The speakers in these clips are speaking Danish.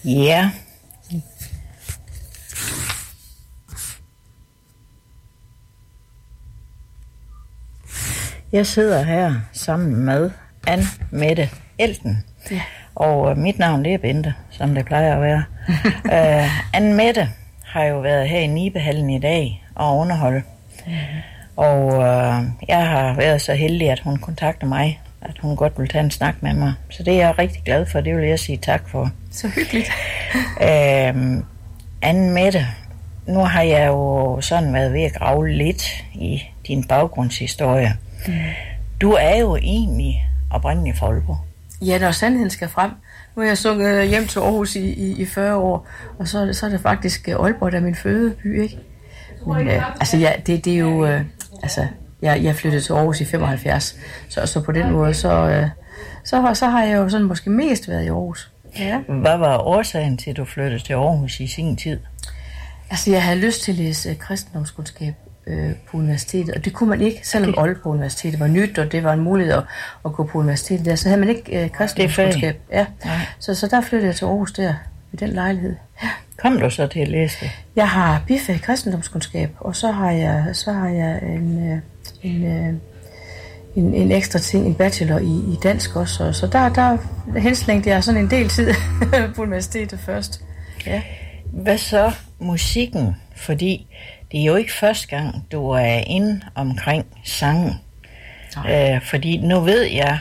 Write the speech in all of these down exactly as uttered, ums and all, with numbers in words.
Ja. Jeg sidder her sammen med Anne-Mette Elten. Ja. Og uh, mit navn det er Bente, som det plejer at være. uh, Anne-Mette har jo været her i Nibehallen i dag og underholde. Mm-hmm. Og uh, jeg har været så heldig, at hun kontakter mig, at hun godt vil tage en snak med mig. Så det er jeg rigtig glad for, det vil jeg sige tak for. Så hyggeligt. uh, Anne-Mette, nu har jeg jo sådan været ved at grave lidt i din baggrundshistorie. Mm. Du er jo egentlig oprindelig fra Aalborg. Ja, når sandheden skal frem. Nu har jeg sunget hjem til Aarhus i, i, i fyrre år, og så, så er det faktisk Aalborg, der er min fødeby, ikke? Men øh, altså, ja, det, det er jo... Øh, altså, jeg, jeg flyttede til Aarhus i femoghalvfjerds, så, så på den måde, så, øh, så, så har jeg jo sådan måske mest været i Aarhus. Ja. Hvad var årsagen til, at du flyttede til Aarhus i sin tid? Altså, jeg havde lyst til at læse øh, kristendomskundskab øh, på universitetet, og det kunne man ikke, selvom Aalborg Universitetet var nyt, og det var en mulighed at, at gå på universitetet der, så havde man ikke øh, kristendomskundskab. Ja. Så, så der flyttede jeg til Aarhus der, i den lejlighed. Ja. Kom du så til at læse det? Jeg har bifag i kristendomskundskab, og så har jeg, så har jeg en, øh, en, øh, en, en ekstra ting, en bachelor i, i dansk også, så der, der henslængte jeg sådan en del tid på universitetet først. Ja. Hvad så musikken? Fordi det er jo ikke første gang, du er inde omkring sangen. Øh, fordi nu ved jeg,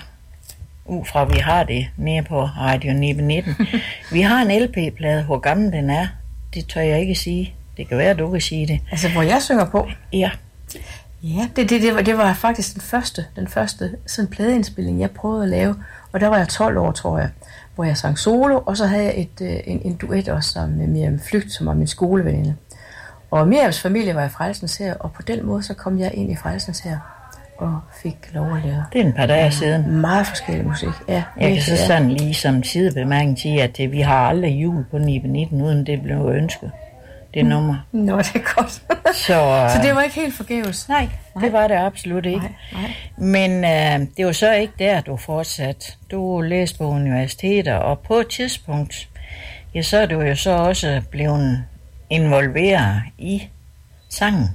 ud fra vi har det nede på Radio Nibe nitten, vi har en L P-plade, hvor gammel den er, det tør jeg ikke sige. Det kan være, at du kan sige det. Altså, hvor jeg synger på? Ja. Ja, det, det, det, var, det var faktisk den første, den første sådan pladeindspilling, jeg prøvede at lave, og der var jeg tolv år, tror jeg, hvor jeg sang solo, og så havde jeg et, en, en duet også sammen med Miriam Flygt, som var min skoleveninde. Og Miriams familie var i Frelsens Hær, og på den måde så kom jeg ind i Frelsens Hær og fik lov at lære. Det er en par dage siden. Meget forskellig musik, ja. Jeg kan så sådan lige som sidebemærkning sige, at vi har aldrig jul på Nibe nitten, uden det blev ønsket. Det nummer. Nå, det er godt. Så, så det var ikke helt forgæves? Nej, nej, det var det absolut ikke. Nej, nej. Men øh, det var så ikke der, du fortsatte. Du læste på universiteter, og på et tidspunkt, ja, så er du jo så også blevet involveret i sangen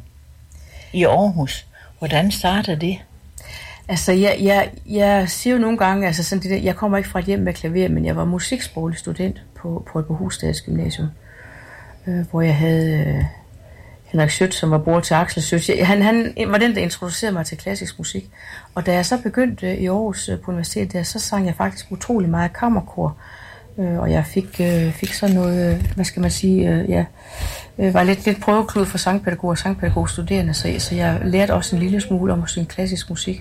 i Aarhus. Hvordan startede det? Altså, jeg, jeg, jeg siger jo nogle gange, altså sådan det der, jeg kommer ikke fra et hjem med klaver, men jeg var musiksproglig student på, på et Bohusstads Gymnasium, øh, hvor jeg havde øh, Henrik Sødt, som var bror til Axel Sødt. Han, han var den, der introducerede mig til klassisk musik. Og da jeg så begyndte øh, i Aarhus øh, på universitetet, der, så sang jeg faktisk utrolig meget kammerkor. Øh, og jeg fik, øh, fik sådan noget, øh, hvad skal man sige, øh, jeg øh, var lidt, lidt prøveklud for sangpædagog og sangpædagogstuderende, så, så jeg lærte også en lille smule om at synge klassisk musik.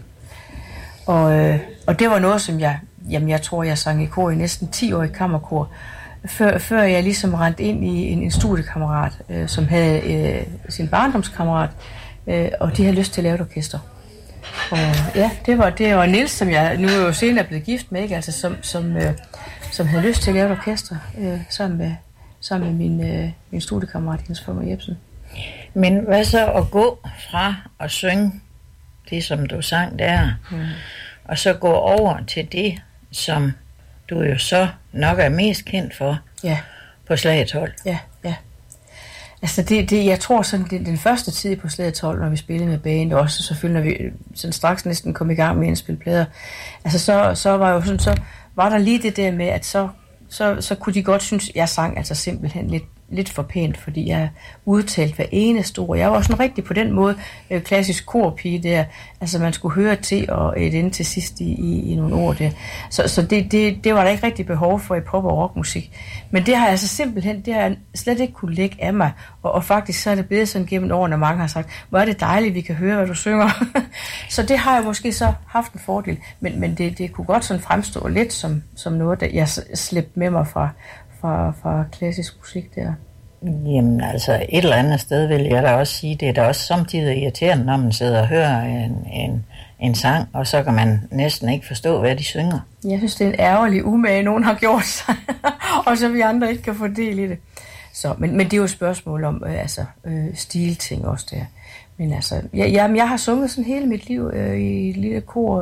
Og, øh, og det var noget, som jeg, jamen jeg tror, jeg sang i kor i næsten ti år i kammerkor, før, før jeg ligesom rendte ind i en, en studiekammerat, øh, som havde øh, sin barndomskammerat, øh, og de havde lyst til at lave et orkester. Og ja, det var, det var Niels, som jeg nu er jo senere blevet gift med, ikke? Altså, som, som, øh, som havde lyst til at lave et orkester, øh, sammen med, sammen med min, øh, min studiekammerat, Jens Former Jebsen. Men hvad så at gå fra at synge det, som du sang der, mm. og så gå over til det, som du jo så nok er mest kendt for, ja. På Slagethold? Ja, ja. Altså det, det, jeg tror sådan, det, den første tid på Slagethold, når vi spillede med band, og også selvfølgelig, når vi sådan straks næsten kom i gang med at spille plader, altså så, så var jo sådan, så var der lige det der med, at så, så, så kunne de godt synes, jeg sang altså simpelthen lidt, lidt for pænt, fordi jeg udtalte hver eneste ord. Jeg var sådan rigtig på den måde øh, klassisk korpige der, altså man skulle høre til og et ind til sidst i, i, i nogle ord der. Så, så det, det, det var der ikke rigtig behov for i pop- og rockmusik. Men det har jeg altså simpelthen, det har jeg slet ikke kunne lægge af mig, og, og faktisk så er det blevet sådan gennem årene, og mange har sagt, hvor er det dejligt, vi kan høre, hvad du synger. Så det har jeg måske så haft en fordel, men, men det, det kunne godt sådan fremstå lidt som, som noget, der jeg slæbte med mig fra Fra, fra klassisk musik der. Jamen altså, et eller andet sted vil jeg da også sige, det er da også samtidig irriterende, når man sidder og hører en, en, en sang, og så kan man næsten ikke forstå, hvad de synger. Jeg synes, det er en ærgerlig umage, nogen har gjort sig, og så vi andre ikke kan få del i det. Så, men, men det er jo et spørgsmål om øh, altså, øh, stilting også der. Men altså, jeg, jeg, jeg har sunget sådan hele mit liv øh, i et lille kor